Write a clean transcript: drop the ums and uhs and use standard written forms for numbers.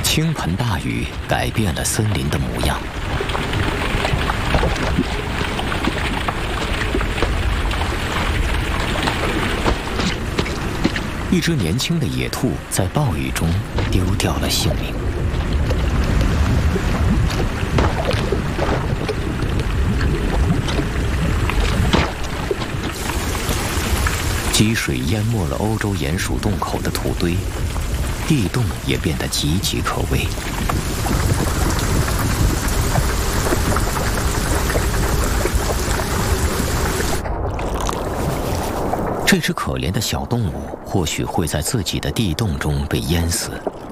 倾盆大雨改变了森林的模样。一只年轻的野兔在暴雨中丢掉了性命。积水淹没了欧洲鼹鼠洞口的土堆，地洞也变得岌岌可危。这只可怜的小动物或许会在自己的地洞中被淹死，